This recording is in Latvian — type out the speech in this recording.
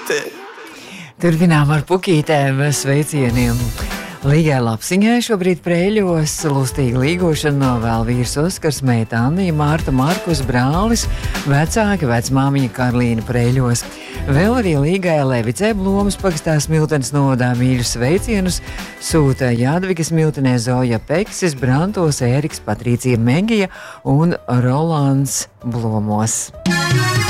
Pukīte! Turpinām ar pukītēm sveicieniem. Līgai Lapsiņai šobrīd Preiļos lustīga līgošana novēl vīrs Oskars, meita Annija, Mārta, Markus, brālis, vecāka vecmāmiņa Karlīna Preiļos. Vēl arī Līgai Levicē Blomas pagastā Smiltenes novadā mīļus sveicienus sūta Jādvigas Smiltenē, Zoja Peksis, Brantos, Ēriks, Patricija Megija un Rolands Blomos.